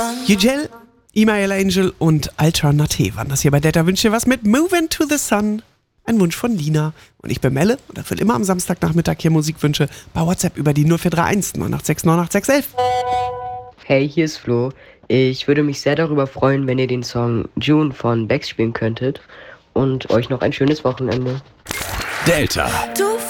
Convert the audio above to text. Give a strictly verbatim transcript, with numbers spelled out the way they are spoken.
Yücel, Email Angel und Ultra Nate waren das hier bei Delta Wünsche was mit Moving to the Sun. Ein Wunsch von Lina. Und ich bin Melle und erfülle immer am Samstagnachmittag hier Musikwünsche bei WhatsApp über die null vier drei eins neun acht sechs neun acht sechs elf. Hey, hier ist Flo. Ich würde mich sehr darüber freuen, wenn ihr den Song June von Bex spielen könntet. Und euch noch ein schönes Wochenende. Delta. Du